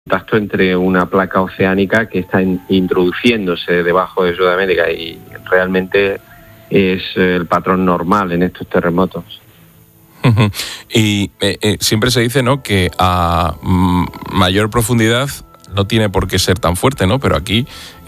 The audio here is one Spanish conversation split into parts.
contacto entre una placa oceánica que está introduciéndose debajo de Sudamérica y realmente es el patrón normal en estos terremotos. Y siempre se dice, ¿no?, que a mayor profundidad no tiene por qué ser tan fuerte, ¿no? Pero aquí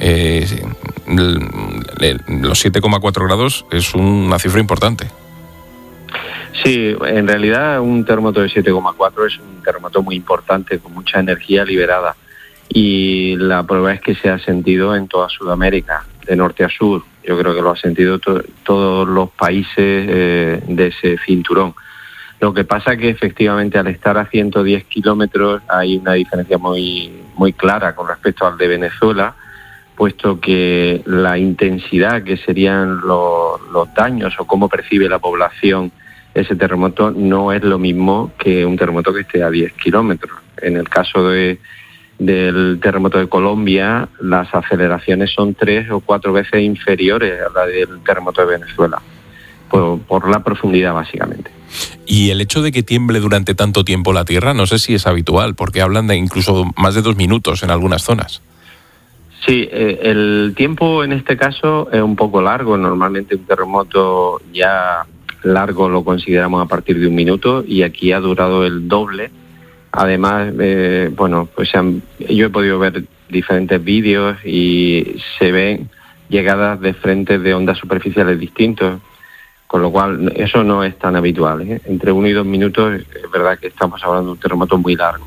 los 7,4 grados es una cifra importante. Sí, en realidad un terremoto de 7,4 es un terremoto muy importante, con mucha energía liberada. Y la prueba es que se ha sentido en toda Sudamérica, de norte a sur. Yo creo que lo ha sentido todos los países de ese cinturón. Lo que pasa es que efectivamente al estar a 110 kilómetros hay una diferencia muy clara con respecto al de Venezuela, puesto que la intensidad que serían los daños o cómo percibe la población ese terremoto no es lo mismo que un terremoto que esté a 10 kilómetros. En el caso del terremoto de Colombia, las aceleraciones son 3 o 4 veces inferiores a la del terremoto de Venezuela, por la profundidad básicamente. Y el hecho de que tiemble durante tanto tiempo la Tierra, no sé si es habitual, porque hablan de incluso más de 2 minutos en algunas zonas. Sí, el tiempo en este caso es un poco largo. Normalmente un terremoto ya largo lo consideramos a partir de 1 minuto y aquí ha durado el doble. Además, yo he podido ver diferentes vídeos y se ven llegadas de frentes de ondas superficiales distintos, con lo cual eso no es tan habitual, ¿eh? Entre 1 y 2 minutos es verdad que estamos hablando de un terremoto muy largo.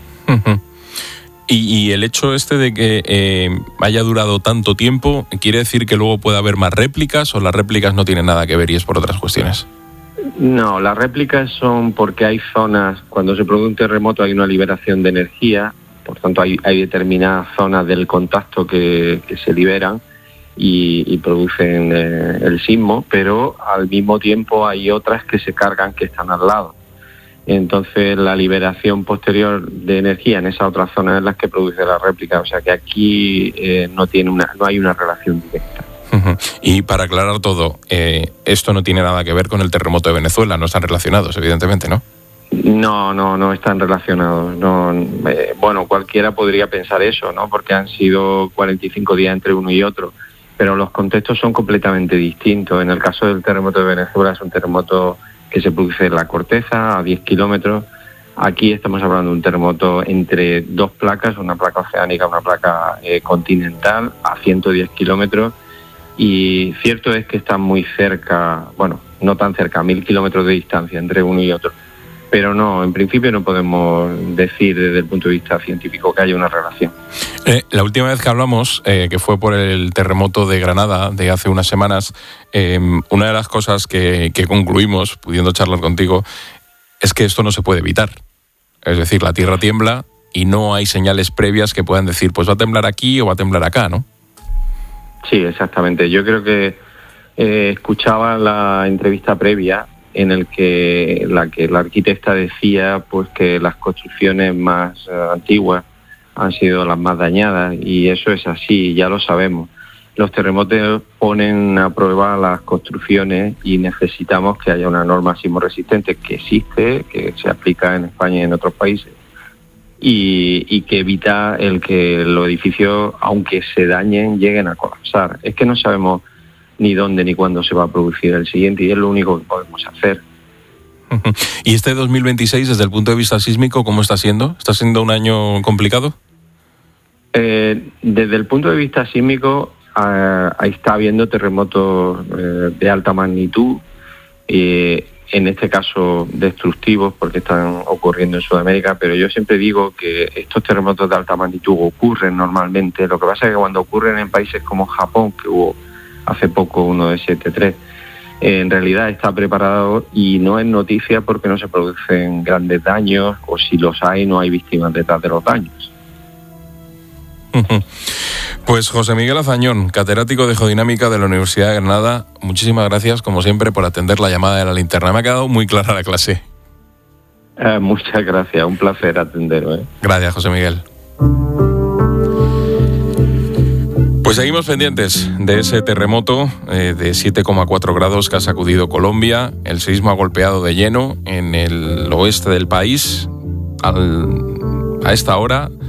Y el hecho de que haya durado tanto tiempo, ¿quiere decir que luego puede haber más réplicas o las réplicas no tienen nada que ver y es por otras cuestiones? No, las réplicas son porque hay zonas, cuando se produce un terremoto hay una liberación de energía, por tanto hay determinadas zonas del contacto que se liberan y producen el sismo, pero al mismo tiempo hay otras que se cargan que están al lado. Entonces la liberación posterior de energía en esa otra zona es la que produce la réplica, o sea que aquí no hay una relación directa. Y para aclarar todo, esto no tiene nada que ver con el terremoto de Venezuela, no están relacionados, evidentemente, ¿no? No están relacionados. Bueno, cualquiera podría pensar eso, ¿no? Porque han sido 45 días entre uno y otro, pero los contextos son completamente distintos. En el caso del terremoto de Venezuela es un terremoto que se produce en la corteza a 10 kilómetros. Aquí estamos hablando de un terremoto entre 2 placas, una placa oceánica, una placa continental a 110 kilómetros. Y cierto es que están muy cerca, bueno, no tan cerca, a 1.000 kilómetros de distancia entre uno y otro. Pero no, en principio no podemos decir desde el punto de vista científico que haya una relación. La última vez que hablamos, que fue por el terremoto de Granada de hace unas semanas, una de las cosas que concluimos, pudiendo charlar contigo, es que esto no se puede evitar. Es decir, la Tierra tiembla y no hay señales previas que puedan decir, pues va a temblar aquí o va a temblar acá, ¿no? Sí, exactamente. Yo creo que escuchaba la entrevista previa en el que la arquitecta decía pues que las construcciones más antiguas han sido las más dañadas, y eso es así, ya lo sabemos. Los terremotos ponen a prueba las construcciones y necesitamos que haya una norma sismoresistente que existe, que se aplica en España y en otros países, y que evita el que los edificios, aunque se dañen, lleguen a colapsar. Es que no sabemos ni dónde ni cuándo se va a producir el siguiente, y es lo único que podemos hacer. ¿Y este 2026, desde el punto de vista sísmico, cómo está siendo? ¿Está siendo un año complicado? Desde el punto de vista sísmico, está habiendo terremotos de alta magnitud, en este caso destructivos, porque están ocurriendo en Sudamérica, pero yo siempre digo que estos terremotos de alta magnitud ocurren normalmente. Lo que pasa es que cuando ocurren en países como Japón, que hubo hace poco uno de 7,3, en realidad está preparado y no es noticia porque no se producen grandes daños, o si los hay, no hay víctimas detrás de los daños. Pues José Miguel Azañón, catedrático de Geodinámica de la Universidad de Granada, muchísimas gracias, como siempre, por atender la llamada de la linterna. Me ha quedado muy clara la clase. Muchas gracias, un placer atenderos. Gracias, José Miguel. Pues seguimos pendientes de ese terremoto de 7,4 grados que ha sacudido Colombia. El sismo ha golpeado de lleno en el oeste del país. A esta hora